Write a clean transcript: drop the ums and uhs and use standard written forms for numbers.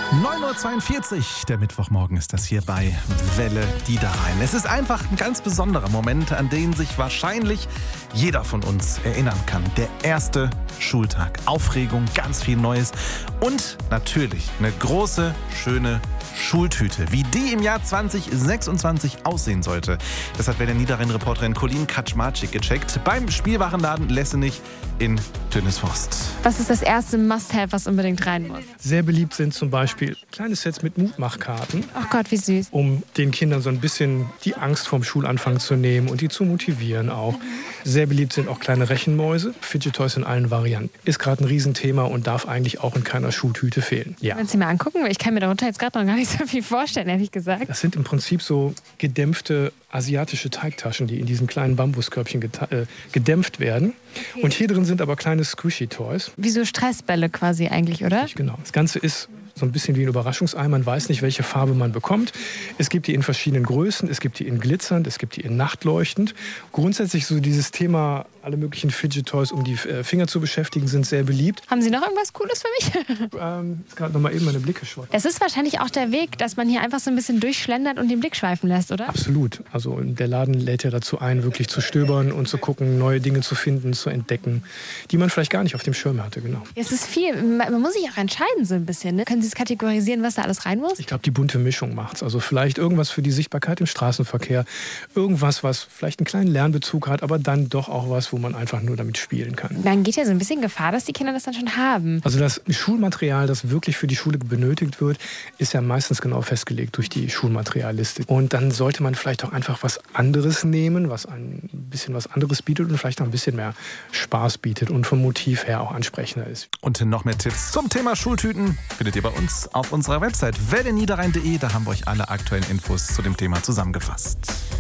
9.42 Uhr, der Mittwochmorgen ist das hier bei Welle Niederrhein. Es ist einfach ein ganz besonderer Moment, an den sich wahrscheinlich jeder von uns erinnern kann. Der erste Schultag. Aufregung, ganz viel Neues und natürlich eine große, schöne Schultüte. Wie die im Jahr 2026 aussehen sollte, das hat Welle Niederrhein-Reporterin Colleen Kaczmarczyk gecheckt beim Spielwarenladen Lessenich in Tönisforst. Was ist das erste Must-Have, was unbedingt rein muss? Sehr beliebt sind zum Beispiel kleine Sets mit Mutmachkarten. Ach Gott, wie süß. Um den Kindern so ein bisschen die Angst vorm Schulanfang zu nehmen und die zu motivieren auch. Sehr beliebt sind auch kleine Rechenmäuse, Fidget Toys in allen Varianten. Ist gerade ein Riesenthema und darf eigentlich auch in keiner Schultüte fehlen. Ja. Kannst du dir mal angucken? Ich kann mir darunter jetzt gerade noch gar nicht so viel vorstellen, ehrlich gesagt. Das sind im Prinzip so gedämpfte asiatische Teigtaschen, die in diesem kleinen Bambuskörbchen gedämpft werden. Okay. Und hier drin sind aber kleine Squishy Toys. Wie so Stressbälle quasi eigentlich, oder? Genau. Das Ganze ist so ein bisschen wie ein Überraschungsei. Man weiß nicht, welche Farbe man bekommt. Es gibt die in verschiedenen Größen, es gibt die in glitzernd, es gibt die in nachtleuchtend. Grundsätzlich so dieses Thema, alle möglichen Fidget Toys, um die Finger zu beschäftigen, sind sehr beliebt. Haben Sie noch irgendwas Cooles für mich? Ist gerade noch mal eben meine Blicke schweifen. Das ist wahrscheinlich auch der Weg, dass man hier einfach so ein bisschen durchschlendert und den Blick schweifen lässt, oder? Absolut. Also der Laden lädt ja dazu ein, wirklich zu stöbern und zu gucken, neue Dinge zu finden, zu entdecken, die man vielleicht gar nicht auf dem Schirm hatte. Genau. Es ist viel. Man muss sich auch entscheiden so ein bisschen. Ne? Können Sie es kategorisieren, was da alles rein muss? Ich glaube, die bunte Mischung macht's. Also vielleicht irgendwas für die Sichtbarkeit im Straßenverkehr. Irgendwas, was vielleicht einen kleinen Lernbezug hat, aber dann doch auch was, wo man einfach nur damit spielen kann. Man geht ja so ein bisschen Gefahr, dass die Kinder das dann schon haben. Also das Schulmaterial, das wirklich für die Schule benötigt wird, ist ja meistens genau festgelegt durch die Schulmaterialliste. Und dann sollte man vielleicht auch einfach was anderes nehmen, was ein bisschen was anderes bietet und vielleicht auch ein bisschen mehr Spaß bietet und vom Motiv her auch ansprechender ist. Und noch mehr Tipps zum Thema Schultüten findet ihr bei uns auf unserer Website welleniederrhein.de. Da haben wir euch alle aktuellen Infos zu dem Thema zusammengefasst.